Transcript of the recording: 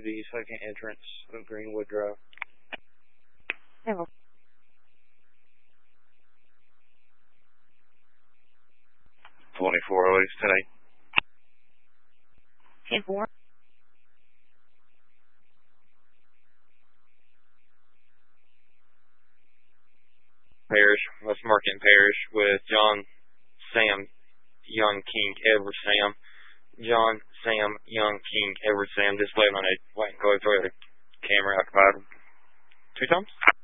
the second entrance of Greenwood Drive. Hello. 24 East today. 10-4. Parish, West Market Parish with John Sam Young King Edward Sam. John Sam Young King Edward Sam, just waiting on a white and go through the camera occupied 2 times.